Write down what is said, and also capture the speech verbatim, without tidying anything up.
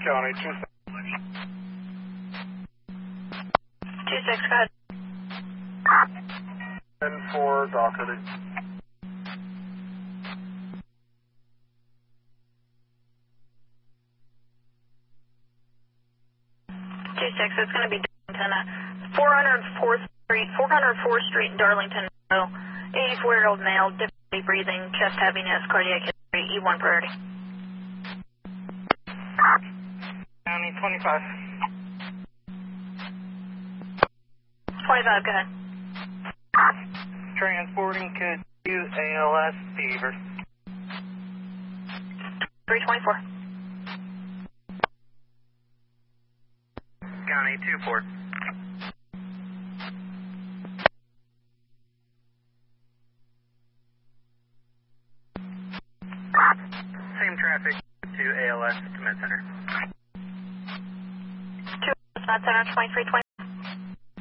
County, two six. two six, go ahead. ten four, Doherty. two six, it's going to be Darlington. Uh, four oh fourth Street, four oh fourth Street, Darlington. eighty-four-year-old male, difficulty breathing, chest heaviness, cardiac history, E one priority. County, twenty-five. twenty-five, go ahead. Transporting kid to A L S fever. three twenty-four. County, two four. Same traffic to A L S Command Center. two Command Center, twenty-three twenty.